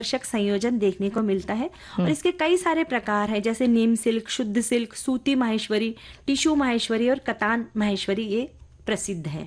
आकर्षक संयोजन देखने को मिलता है। और इसके कई सारे प्रकार हैं, जैसे नीम सिल्क, शुद्ध सिल्क, सूती माहेश्वरी, टिश्यू माहेश्वरी और कतान माहेश्वरी, ये प्रसिद्ध है।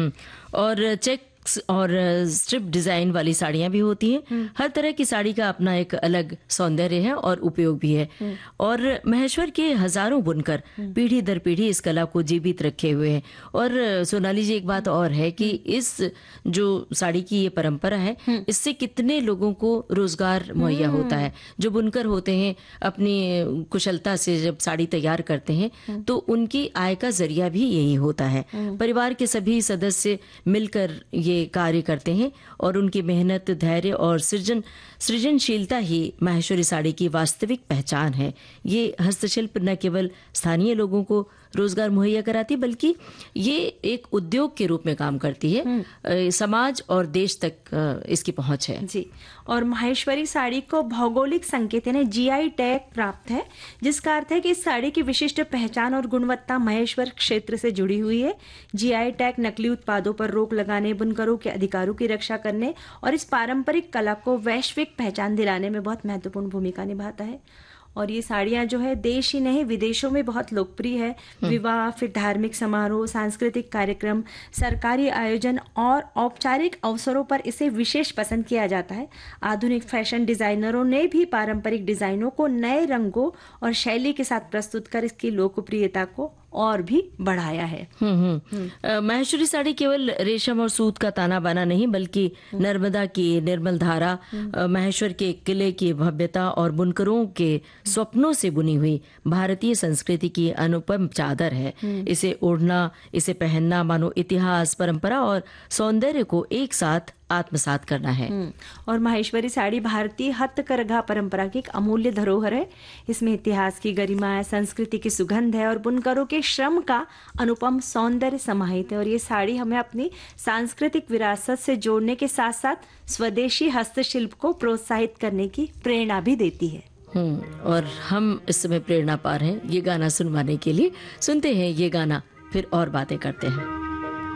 और चेक्स और स्ट्रिप डिजाइन वाली साड़ियां भी होती हैं। हर तरह की साड़ी का अपना एक अलग सौंदर्य है और उपयोग भी है। और महेश्वर के हजारों बुनकर पीढ़ी दर पीढ़ी इस कला को जीवित रखे हुए हैं। और सोनाली जी, एक बात और है कि इस जो साड़ी की ये परंपरा है, इससे कितने लोगों को रोजगार मुहैया होता है। जो बुनकर होते हैं अपनी कुशलता से जब साड़ी तैयार करते हैं तो उनकी आय का जरिया भी यही होता है। परिवार के सभी सदस्य मिलकर ये कार्य करते हैं और उनकी मेहनत, धैर्य और सृजनशीलता ही माहेश्वरी साड़ी की वास्तविक पहचान है। ये हस्तशिल्प न केवल स्थानीय लोगों को रोजगार मुहैया कराती, बल्कि ये एक उद्योग के रूप में काम करती है। समाज और देश तक इसकी पहुंच है जी। और माहेश्वरी साड़ी को भौगोलिक संकेत यानी जीआई टैग प्राप्त है, जिसका अर्थ है कि इस साड़ी की विशिष्ट पहचान और गुणवत्ता महेश्वर क्षेत्र से जुड़ी हुई है। जीआई टैग नकली उत्पादों पर रोक लगाने, बुनकरों के अधिकारों की रक्षा करने और इस पारंपरिक कला को वैश्विक पहचान दिलाने में बहुत महत्वपूर्ण भूमिका निभाता है। और ये साड़ियाँ जो है देश ही नहीं विदेशों में बहुत लोकप्रिय है। विवाह, फिर धार्मिक समारोह, सांस्कृतिक कार्यक्रम, सरकारी आयोजन और औपचारिक अवसरों पर इसे विशेष पसंद किया जाता है। आधुनिक फैशन डिजाइनरों ने भी पारंपरिक डिजाइनों को नए रंगों और शैली के साथ प्रस्तुत कर इसकी लोकप्रियता को और भी बढ़ाया है। माहेश्वरी साड़ी केवल रेशम और सूत का ताना बाना नहीं, बल्कि नर्मदा की निर्मल धारा, माहेश्वर के किले की भव्यता और बुनकरों के स्वप्नों से बुनी हुई भारतीय संस्कृति की अनुपम चादर है। इसे ओढ़ना, इसे पहनना मानो इतिहास, परंपरा और सौंदर्य को एक साथ आत्मसात करना है। और माहेश्वरी साड़ी भारतीय हथकरघा परंपरा की एक अमूल्य धरोहर है। इसमें इतिहास की गरिमा है, संस्कृति की सुगंध है और बुनकरों के श्रम का अनुपम सौंदर्य समाहित है। और ये साड़ी हमें अपनी सांस्कृतिक विरासत से जोड़ने के साथ साथ स्वदेशी हस्तशिल्प को प्रोत्साहित करने की प्रेरणा भी देती है। और हम इस समय प्रेरणा पा रहे हैं ये गाना सुनवाने के लिए। सुनते हैं ये गाना, फिर और बातें करते हैं।